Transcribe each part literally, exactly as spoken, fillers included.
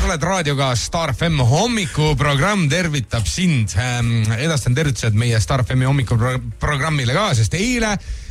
oled raadioga Star F M hommikuprogramm tervitab sind. Edastan tervitused meie Star F M hommikuprogrammile ka, sest eile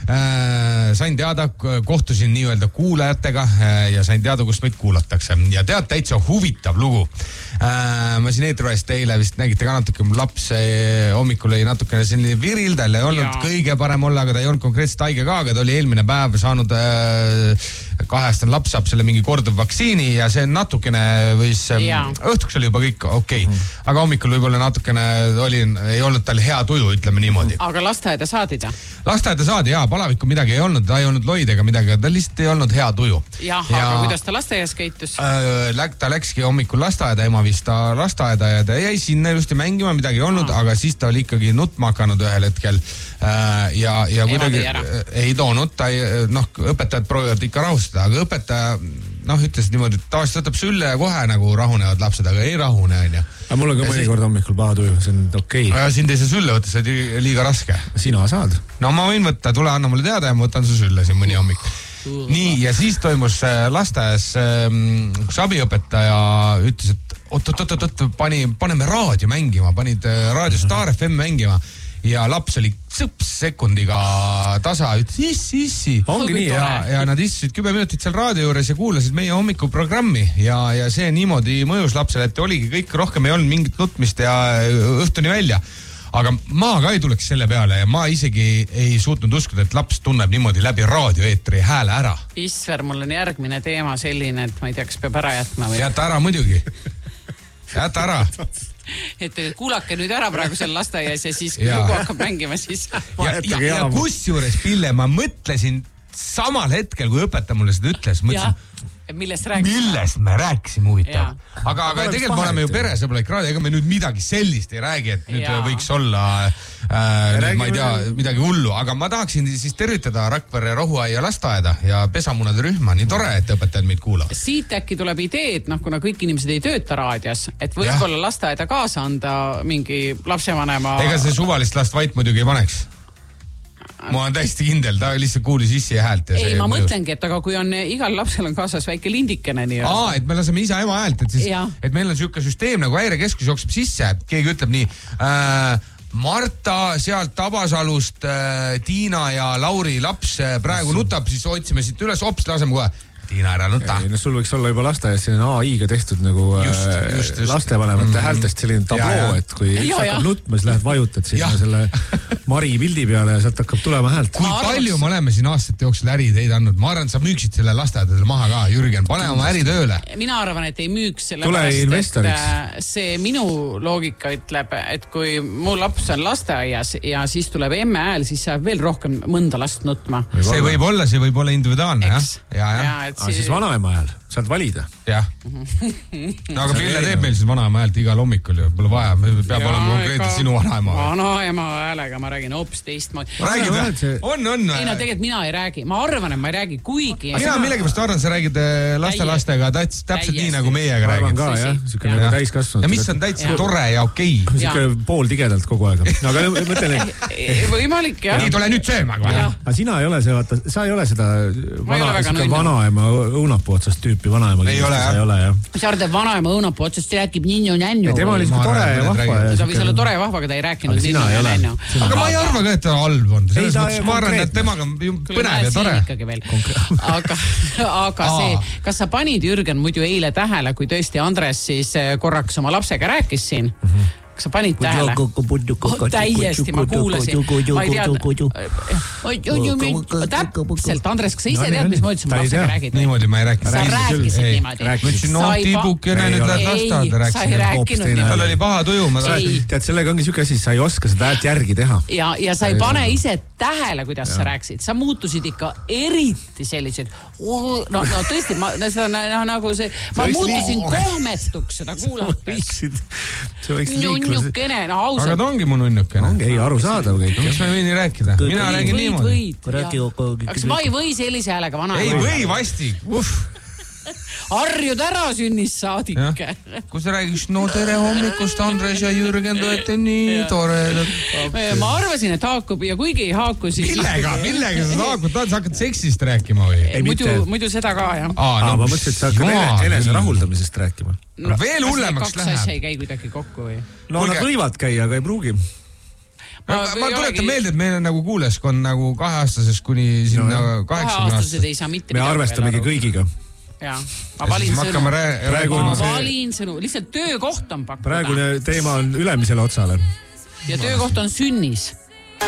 äh, sain teada, kohtusin nii-öelda kuulajatega äh, ja sain teada, kust meid kuulatakse. Ja tead, täitsa huvitav lugu. Äh, ma siin eetrivast eile vist nägite ka natuke, laps äh, hommikul oli natukene selline viril, tal ei olnud ja. kõige parem olla, aga ta ei olnud konkreetselt haige ka, aga ta oli eelmine päev saanud äh, kaheaastane laps saab selle mingi korduv vaktsiini ja see natukene võis, õhtuks oli juba kõik okei okay. mm. aga hommikul võib-olla natukene oli, ei olnud tal hea tuju, ütleme niimoodi. Aga lasteaeda saadi ta? Lasteaeda saadi, jaa, palavikku midagi ei olnud, ta ei olnud loid ega midagi, ta lihtsalt ei olnud hea tuju. Jah, ja, aga kuidas ta lasteaias käitus? Äh, läk, ta läkski hommikul lasteaeda, ema viis ta lasteaeda ja ta jäi sinna ilusti mängima, midagi ei olnud, aga siis ta oli ikkagi nutma hakanud ühel hetkel äh, ja, ja kuidagi ei toonud, ta ei, noh, õpetajad proovivad ikka rahustada, aga õpetaja noh, ütles niimoodi, et tavaliselt võtab sülle ja kohe nagu rahunevad lapsed, aga ei rahune, on ju. Aga mul on ka mõnikord hommikul paha tuju, see on okei. Okay. Sind ei saa sülle võtta, see on liiga raske. Sina saad. No ma võin võtta, tule anna mulle teada ja ma võtan su sülle siin mõni hommik. Nii, ja siis toimus lasteaias, kus abiõpetaja ütles, et oot, oot, oot, oot, pani, paneme raadio mängima, panid raadio Star F M mängima. Ja laps oli sõps sekundiga tasa, ütles issi, issi. Ongi nii, ja, ja nad istusid kümme minutit seal raadio juures ja kuulasid meie hommikuprogrammi ja, ja see niimoodi mõjus lapsele, et oligi kõik, rohkem ei olnud mingit nutmist ja õhtuni välja. Aga ma ka ei tuleks selle peale ja ma isegi ei suutnud uskuda, et laps tunneb niimoodi läbi raadioeetri hääle ära. Isver, mul on järgmine teema selline, et ma ei tea, kas peab ära jätma või? Jäta ära muidugi. Jäta ära. Et kuulake nüüd ära praegu seal lasteaias ja siis kui lugu hakkab mängima, siis... Ja, ja, ja kus juures, Pille, ma mõtlesin samal hetkel, kui õpetaja mulle seda ütles, mõtlesin... Millest rääkisime? Millest me rääkisime huvitav. Aga, aga tegelikult me oleme ju peresõbralik raadio, ega me nüüd midagi sellist ei räägi, et nüüd ja. võiks olla, äh, nüüd, ma ei tea, midagi hullu. Aga ma tahaksin siis tervitada Rakvere Rohuaia lasteaeda ja pesamunade rühma. Nii tore, et õpetajad meid kuulavad. Siit äkki tuleb idee, et noh, kuna kõik inimesed ei tööta raadios, et võib-olla lasteaeda kaasa anda mingi lapsevanema... Ega see suvalist last vait muidugi ei paneks. Ma olen täiesti kindel, ta lihtsalt kuulis issi ja häält. Ja ei, ma mõjus. mõtlengi, et aga kui on igal lapsel on kaasas väike lindikene nii. Aa, et me laseme isa ema häält, et, siis, et meil on siuke süsteem nagu häirekeskus jookseb sisse, keegi ütleb nii, äh, Marta sealt Tabasalust, äh, Tiina ja Lauri laps äh, praegu nutab, siis otsime siit üles, hops, laseme kohe. Tiina ära nuta. No sul võiks olla juba lasteaias selline A I-ga tehtud nagu just, just, just. lastevanemate mm-hmm. häältest selline tabloo, et kui üks hakkab nutma, siis lähed vajutad sinna selle Mari pildi peale ja sealt hakkab tulema häält. Kui ma palju arvaks... me oleme siin aastate jooksul ärideid andnud? Ma arvan, sa müüksid selle lasteaedadele maha ka, Jürgen. Pane oma äri tööle. Mina arvan, et ei müüks selle pärast, et see minu loogika ütleb, et kui mu laps on lasteaias ja siis tuleb emme hääl, siis saab veel rohkem mõnda last nutma. See võib olla, see võib olla individuaalne, jah? Ja, ja. Ah, siis vanaema hääl, saad valida. Jah. No aga Pille teeb meil siis vanaema häält igal hommikul ju, pole vaja, peab ja, olema konkreetselt sinu vanaema. Vanaema häälega ma räägin hoopis teistmoodi. Räägid või? See... On, on. Ei no tegelikult mina ei räägi, ma arvan, et ma ei räägi, kuigi... Mina millegipust arvan, sa räägid laste lastega täpselt nii nagu meiega räägid. Ma arvan ka, jah, siuke nagu täiskasvanud. Ja mis on täitsa tore ja okei. Siuke pool tigedalt kogu aega. Aga mõtlen, et... Võimalik, jah. Nii, tule nüüd sööma. Aga sina ei ole see, vaata, sa ei ole seda vanaema õunapuu otsast tüüpi vanaema. Ei ole, ei ole, jah. Mis arvad, et vanaema õunapuu otsast räägib ninju-nänju? Tema oli tore ja vahva. Ta võis olla tore ja vahva, aga ta ei rääkinud ninju-nänju. Aga ma ei arva ka, et ta halb on. Selles mõttes ma arvan, et temaga on põnev ja tore. Aga, aga see, kas sa panid, Jürgen, muidu eile tähele, kui tõesti Andres siis korraks oma lapsega rääkis siin? Kas sa panid tähele? Oh, täiesti, ma kuulasin. Ma ei tea, täpselt, Andres, kas sa ise tead, mis ma ütlesin, ma lapsega räägid? Niimoodi ma ei rääkinud. Sa rääkisid niimoodi. Mõtlesin, no tibukene, nüüd lähed lasteaeda rääkisid. Sa ei rääkinud niimoodi. Tal oli paha tuju. Tead, sellega ongi siuke asi, sa ei oska seda häält järgi teha. Ja sa ei pane ise tähele, kuidas sa rääkisid. Sa muutusid ikka eriti sellised. No tõesti, nagu see, ma muutusin kohmetuks seda kuulates. Nunnukene, no ausalt. Aga ta ongi mu nunnukene. Ongi, ei, aru saadav kõik. Kas ma ei või nii rääkida? Mina räägin niimoodi. Kas ma ei või sellise häälega vana? Ei või, vastik. Uff. Harjud ära sünnist saadik. Kui sa räägiks, no tere hommikust, Andres ja Jürgen, te olete nii toredad. Ma arvasin, et haakub ja kuigi ei haaku, siis... Millega, millega sa haakud? Sa hakkad seksist rääkima või? Muidu, muidu seda ka, jah. Aa, no, ma mõtlesin, et sa hakkad enese rahuldamisest rääkima. No, veel hullemaks läheb. Kaks asja ei käi kuidagi kokku või? No Kulge... nad võivad käia, aga ei pruugi. Ma, ma tuletan meelde, et meil on nagu kuulajaskond nagu kaheaastasest kuni sinna no, kaheksakümne aastast. Ei saa mitte me arvestamegi kõigiga. Ja, ma valin sõnu. Ma see... valin sõnu. Lihtsalt töökoht on pakkuda. Praegune teema on ülemisele otsale. Ja töökoht on sünnis.